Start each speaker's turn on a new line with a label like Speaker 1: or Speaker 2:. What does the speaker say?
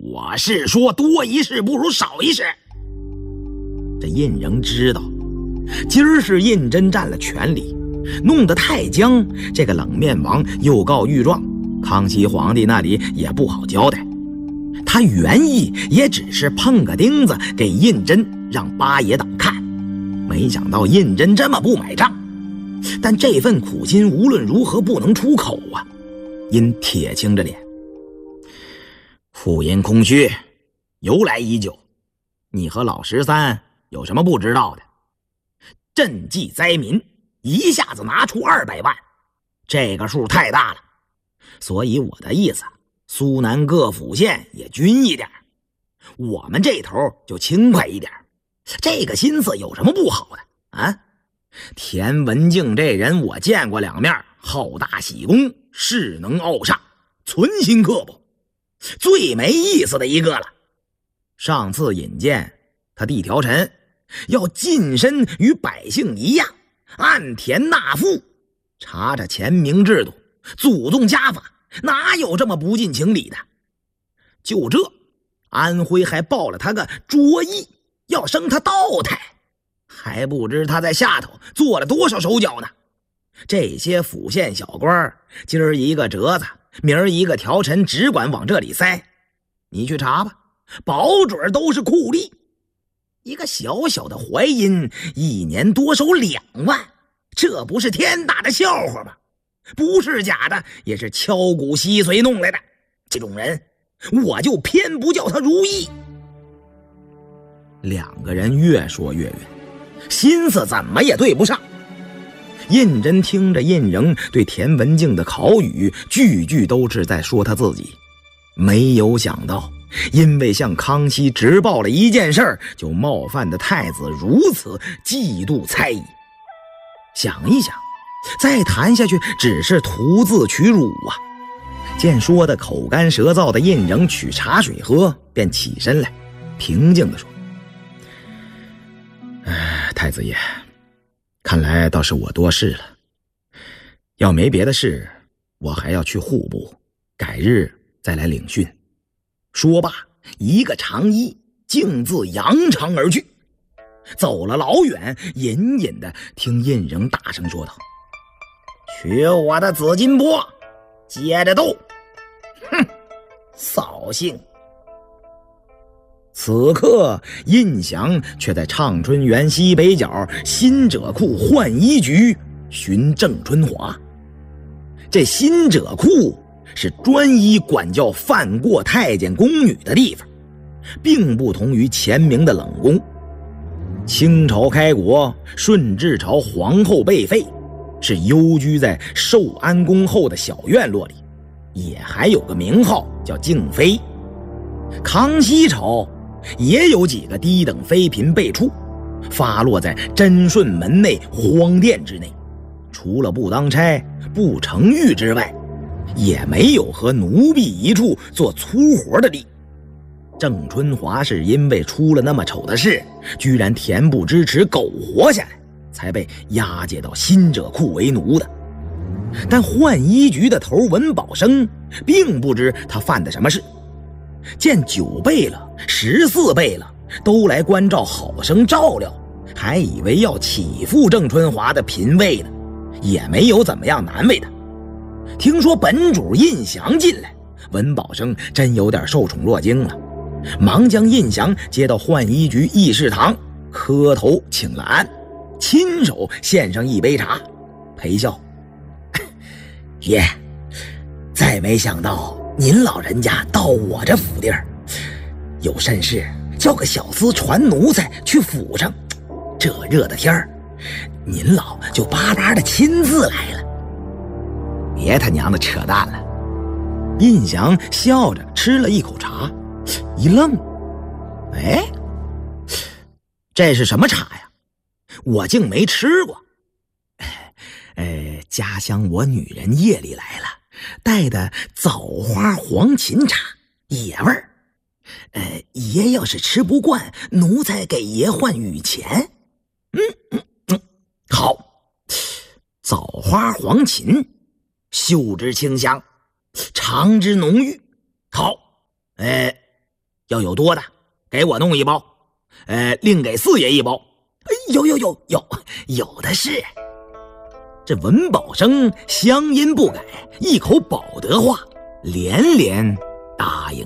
Speaker 1: 我是说多一事不如少一事。这胤禛知道今儿是胤禛占了权力，弄得太姜这个冷面王又告御状，康熙皇帝那里也不好交代。他原意也只是碰个钉子给胤禛让八爷党看，没想到胤禛这么不买账。但这份苦心无论如何不能出口啊，因铁青着脸。父阴空虚，由来已久，你和老13有什么不知道的？赈济灾民，一下子拿出200万，这个数太大了，所以我的意思，苏南各府县也均一点，我们这头就轻快一点。这个心思有什么不好的啊？田文镜这人我见过2面，好大喜功，势能傲上，存心刻薄，最没意思的一个了。上次引荐他弟条陈要近身与百姓一样，按田纳赋，查查前明制度，祖宗家法，哪有这么不近情理的？就这，安徽还报了他个卓义，要升他道台，还不知他在下头做了多少手脚呢。这些府县小官今儿一个折子，明儿一个条陈，只管往这里塞，你去查吧，保准都是酷吏。一个小小的淮阴1年多收2万，这不是天大的笑话吗？不是假的，也是敲骨吸髓弄来的。这种人我就偏不叫他如意。2个人越说越远，心思怎么也对不上。胤禛听着胤禛对田文镜的考语，句句都是在说他自己。没有想到，因为向康熙直报了一件事，就冒犯的太子如此嫉妒猜疑。想一想，再谈下去只是徒自取辱啊。见说的口干舌燥的胤禛取茶水喝，便起身来，平静地说：太子爷，看来倒是我多事了，要没别的事，我还要去户部，改日再来领训。说罢，一个长揖，径自扬长而去。走了老远，隐隐的听胤禛大声说道：取我的紫金钵，接着斗！哼，扫兴。此刻胤祥却在畅春园西北角新者库浣衣局寻郑春华。这新者库是专一管教犯过太监宫女的地方，并不同于前明的冷宫。清朝开国，顺治朝皇后被废，是幽居在寿安宫后的小院落里，也还有个名号叫静妃。康熙朝也有几个低等妃嫔被处，发落在贞顺门内荒殿之内，除了不当差不成狱之外，也没有和奴婢一处做粗活的地。郑春华是因为出了那么丑的事，居然恬不知耻苟活下来，才被押解到新者库为奴的。但浣衣局的头文保生并不知他犯的什么事，见9辈了14辈了都来关照好生照料，还以为要起复郑春华的嫔位呢，也没有怎么样难为他。听说本主胤祥进来，文保生真有点受宠若惊了，忙将胤祥接到浣衣局议事堂，磕头请了安，亲手献上一杯茶，陪笑：爷，再没想到您老人家到我这府地儿，有甚事叫个小厮传奴才去府上，这热的天儿，您老就巴巴的亲自来了。别他娘的扯淡了。胤祥笑着吃了一口茶，一愣：这是什么茶呀？我竟没吃过。家乡我女人夜里来了，带的枣花黄芩茶，野味儿。爷要是吃不惯，奴才给爷换雨钱。好，枣花黄芩，嗅之清香，尝之浓郁。好， 要有多的，给我弄一包，另给四爷一包。有的是。这文保生乡音不改，一口保德话，连连答应